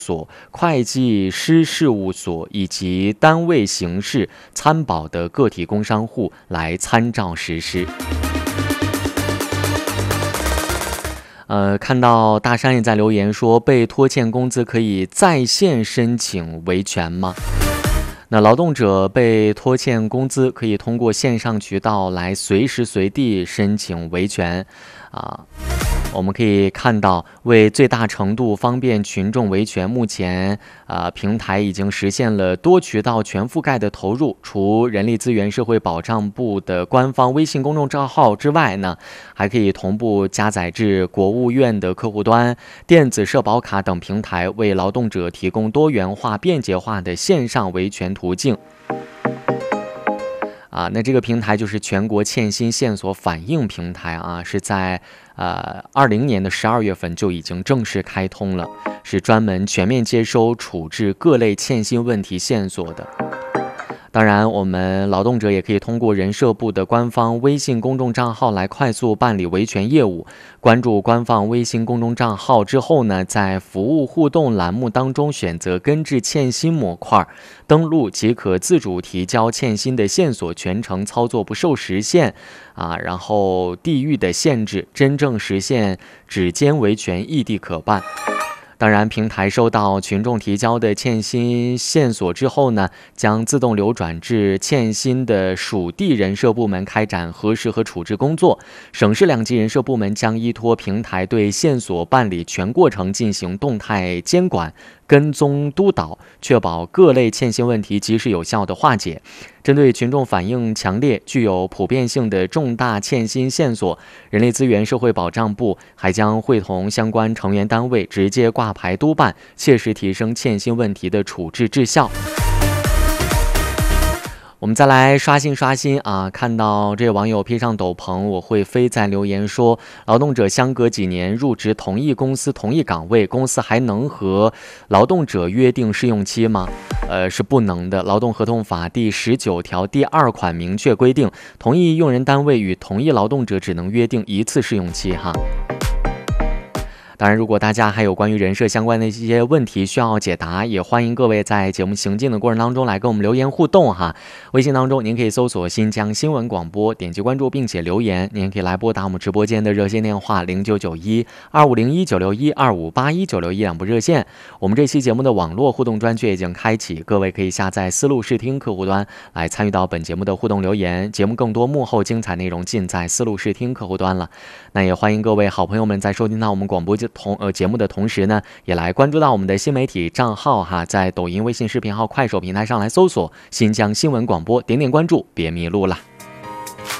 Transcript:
所、会计师事务所以及单位形式参保的个体工商户来参照实施。看到大山也在留言说，被拖欠工资可以在线申请维权吗？那劳动者被拖欠工资，可以通过线上渠道来随时随地申请维权我们可以看到，为最大程度方便群众维权，目前平台已经实现了多渠道全覆盖的投入。除人力资源社会保障部的官方微信公众账号之外呢，还可以同步加载至国务院的客户端、电子社保卡等平台，为劳动者提供多元化、便捷化的线上维权途径。那这个平台就是全国欠薪线索反映平台是在20年的12月份就已经正式开通了，是专门全面接收处置各类欠薪问题线索的。当然，我们劳动者也可以通过人社部的官方微信公众账号来快速办理维权业务。关注官方微信公众账号之后呢，在服务互动栏目当中选择根治欠薪模块，登录即可自主提交欠薪的线索，全程操作不受时限然后地域的限制，真正实现指尖维权，异地可办。当然，平台收到群众提交的欠薪线索之后呢，将自动流转至欠薪的属地人社部门开展核实和处置工作。省市两级人社部门将依托平台对线索办理全过程进行动态监管、跟踪督导，确保各类欠薪问题及时有效的化解。针对群众反映强烈、具有普遍性的重大欠薪线索，人力资源社会保障部还将会同相关成员单位直接挂牌督办，切实提升欠薪问题的处置质效。我们再来刷新看到这位网友披上斗篷我会飞在留言说，劳动者相隔几年入职同一公司同一岗位，公司还能和劳动者约定试用期吗？是不能的。劳动合同法第19条第2款明确规定，同一用人单位与同一劳动者只能约定一次试用期当然，如果大家还有关于人社相关的一些问题需要解答，也欢迎各位在节目行进的过程当中来跟我们留言互动微信当中您可以搜索新疆新闻广播，点击关注并且留言。您也可以来拨打我们直播间的热线电话0991-2501-961-2581-961两部热线。我们这期节目的网络互动专区已经开启，各位可以下载思路视听客户端来参与到本节目的互动留言。节目更多幕后精彩内容尽在思路视听客户端了。那也欢迎各位好朋友们在收听到我们广播节目的同时呢，也来关注到我们的新媒体账号在抖音、微信视频号、快手平台上来搜索新疆新闻广播，点点关注，别迷路了。